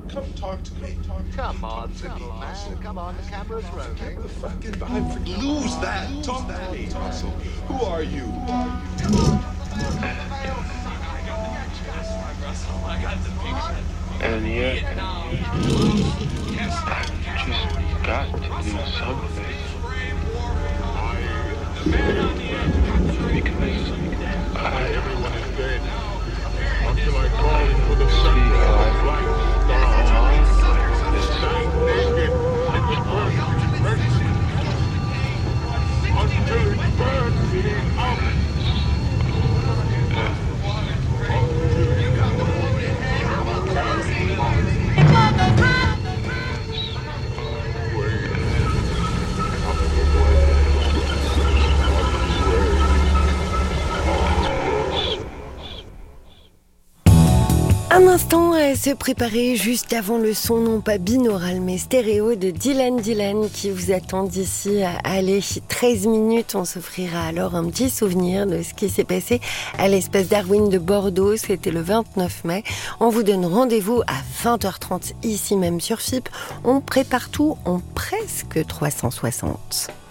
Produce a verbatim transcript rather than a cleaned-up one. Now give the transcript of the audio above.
Come talk to me. Talk to Come me. on, Ziggy, man. Come on, the camera's rolling. The fucking vibe. Lose that. Talk to me. Talk so. Who are you? Who are And yet, I've just got to do something. Because I Everyone is dead. Until I call for the sun see to how I bright feel. This stand naked in the perfect mercy until it burns me up. Un instant à se préparer juste avant le son, non pas binaural mais stéréo de Dylan Dylan qui vous attend d'ici à aller treize minutes. On s'offrira alors un petit souvenir de ce qui s'est passé à l'espace Darwin de Bordeaux. C'était le vingt-neuf mai. On vous donne rendez-vous à vingt heures trente ici même sur F I P. On prépare tout en presque trois cent soixante.